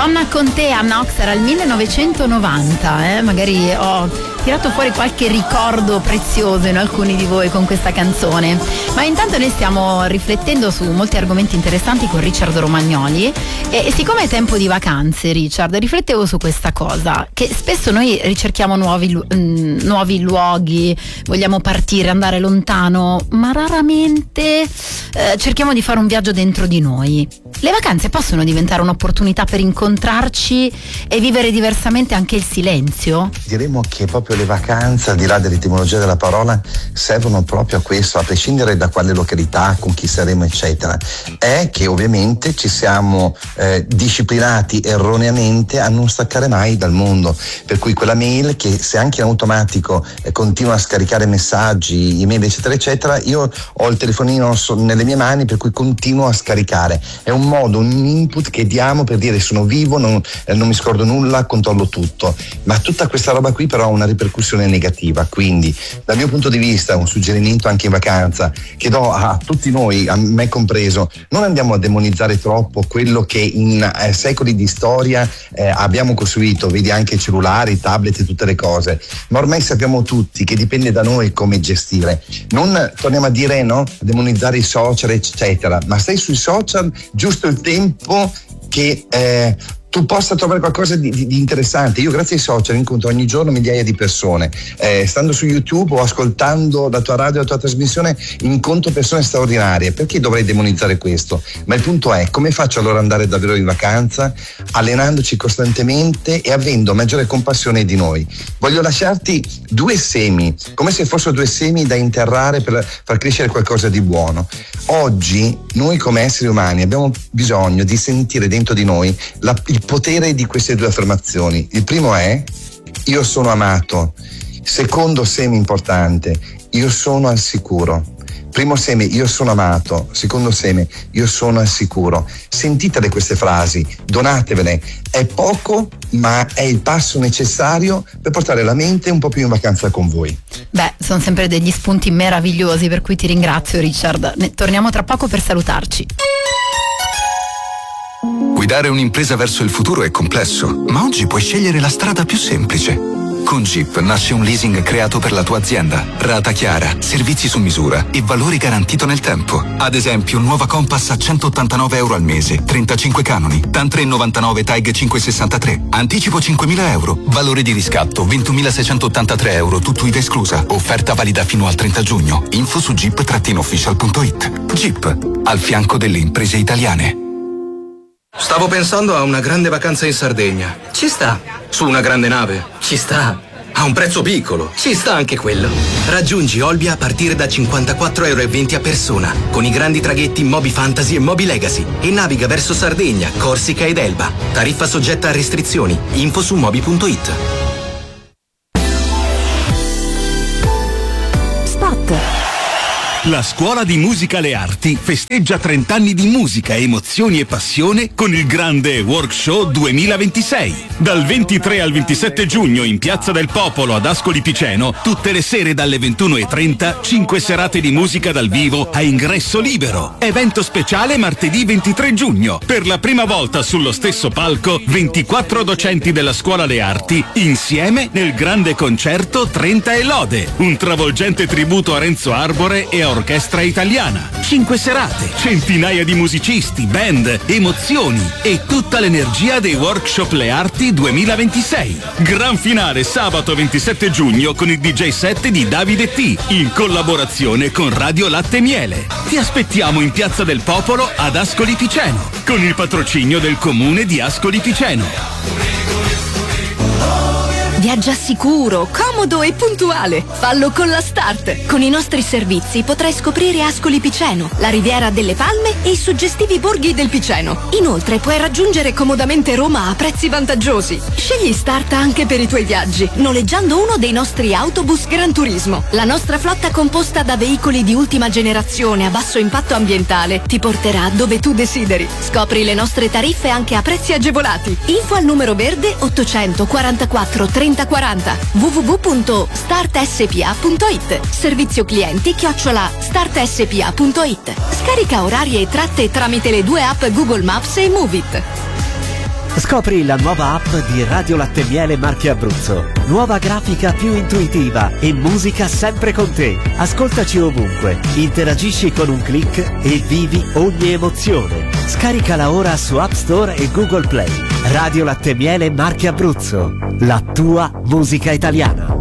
Donna con te, Anna Ox, era il 1990, magari ho tirato fuori qualche ricordo prezioso in alcuni di voi con questa canzone, ma intanto noi stiamo riflettendo su molti argomenti interessanti con Richard Romagnoli e siccome è tempo di vacanze, Richard, riflettevo su questa cosa, che spesso noi ricerchiamo nuovi luoghi, vogliamo partire, andare lontano, ma raramente cerchiamo di fare un viaggio dentro di noi. Le vacanze possono diventare un'opportunità per incontrarci e vivere diversamente anche il silenzio? Diremmo che proprio le vacanze, al di là dell'etimologia della parola, servono proprio a questo, a prescindere da quale località, con chi saremo eccetera. È che ovviamente ci siamo disciplinati erroneamente a non staccare mai dal mondo, per cui quella mail che se anche in automatico continua a scaricare messaggi, email eccetera eccetera, io ho il telefonino nelle mie mani per cui continuo a scaricare. È un modo, un input che diamo per dire sono vivo, non mi scordo nulla, controllo tutto, ma tutta questa roba qui però ha una ripercussione negativa, quindi dal mio punto di vista un suggerimento anche in vacanza che do a tutti noi, a me compreso: non andiamo a demonizzare troppo quello che in secoli di storia abbiamo costruito, vedi anche i cellulari, i tablet e tutte le cose, ma ormai sappiamo tutti che dipende da noi come gestire. Non torniamo a dire a demonizzare i social eccetera, ma stai sui social giusto il tempo che tu possa trovare qualcosa di interessante. Io grazie ai social incontro ogni giorno migliaia di persone, stando su YouTube o ascoltando la tua radio, la tua trasmissione, incontro persone straordinarie. Perché dovrei demonizzare questo? Ma il punto è: come faccio allora ad andare davvero in vacanza? Allenandoci costantemente e avendo maggiore compassione di noi. Voglio lasciarti 2 semi, come se fossero 2 semi da interrare per far crescere qualcosa di buono. Oggi noi come esseri umani abbiamo bisogno di sentire dentro di noi il potere di queste 2 affermazioni. Il primo è: io sono amato. Secondo seme importante: io sono al sicuro. Primo seme: io sono amato. Secondo seme: io sono al sicuro. Sentitele queste frasi, donatevele. È poco, ma è il passo necessario per portare la mente un po' più in vacanza con voi. Beh, sono sempre degli spunti meravigliosi, per cui ti ringrazio, Richard. Ne torniamo tra poco per salutarci. Guidare un'impresa verso il futuro è complesso, ma oggi puoi scegliere la strada più semplice. Con Jeep nasce un leasing creato per la tua azienda. Rata chiara, servizi su misura e valore garantito nel tempo. Ad esempio, nuova Compass a €189 al mese, 35 canoni, TAN 3,99, TAG 563. Anticipo €5.000, valore di riscatto €21.683, tutto IVA esclusa. Offerta valida fino al 30 giugno. Info su jeep-official.it. Jeep, al fianco delle imprese italiane. Stavo pensando a una grande vacanza in Sardegna. Ci sta. Su una grande nave. Ci sta. A un prezzo piccolo. Ci sta anche quello. Raggiungi Olbia a partire da €54,20 a persona, con i grandi traghetti Moby Fantasy e Moby Legacy, e naviga verso Sardegna, Corsica ed Elba. Tariffa soggetta a restrizioni. Info su moby.it. Spot. La Scuola di Musica Le Arti festeggia 30 anni di musica, emozioni e passione con il grande Workshow 2026. Dal 23 al 27 giugno in Piazza del Popolo ad Ascoli Piceno, tutte le sere dalle 21:30, 5 serate di musica dal vivo a ingresso libero. Evento speciale martedì 23 giugno. Per la prima volta sullo stesso palco, 24 docenti della Scuola Le Arti insieme nel grande concerto 30 e lode. Un travolgente tributo a Renzo Arbore e a Orchestra Italiana. 5 serate, centinaia di musicisti, band, emozioni e tutta l'energia dei Workshop Le Arti 2026. Gran finale sabato 27 giugno con il DJ set di Davide T, in collaborazione con Radio Latte Miele. Ti aspettiamo in Piazza del Popolo ad Ascoli Piceno, con il patrocinio del Comune di Ascoli Piceno. Viaggia sicuro, comodo e puntuale. Fallo con la Start. Con i nostri servizi potrai scoprire Ascoli Piceno, la Riviera delle Palme e i suggestivi borghi del Piceno. Inoltre puoi raggiungere comodamente Roma a prezzi vantaggiosi. Scegli Start anche per i tuoi viaggi, noleggiando uno dei nostri autobus Gran Turismo. La nostra flotta composta da veicoli di ultima generazione a basso impatto ambientale ti porterà dove tu desideri. Scopri le nostre tariffe anche a prezzi agevolati. Info al numero verde 844 30 40, www.startspa.it. Servizio clienti @startspa.it. Scarica orari e tratte tramite le 2 app Google Maps e Move It. Scopri la nuova app di Radio Latte Miele Marche Abruzzo. Nuova grafica più intuitiva e musica sempre con te. Ascoltaci ovunque, interagisci con un click e vivi ogni emozione. Scaricala ora su App Store e Google Play. Radio Latte Miele Marche Abruzzo, la tua musica italiana.